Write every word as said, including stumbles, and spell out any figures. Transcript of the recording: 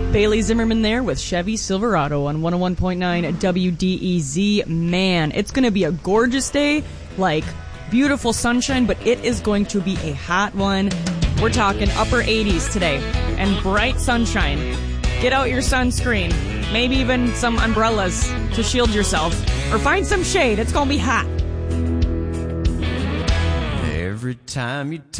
Bailey Zimmerman there with Chevy Silverado on one oh one point nine W D E Z. Man, it's going to be a gorgeous day, like beautiful sunshine, but it is going to be a hot one. We're talking upper eighties today and bright sunshine. Get out your sunscreen, maybe even some umbrellas to shield yourself, or find some shade. It's going to be hot. Every time you